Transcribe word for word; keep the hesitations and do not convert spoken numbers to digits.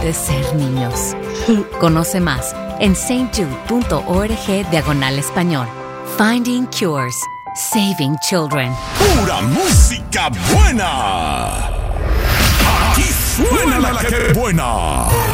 siente ser niños. Conoce más en stjude.org diagonal español. Finding Cures. Saving Children. Pura música buena. Aquí suena la que buena.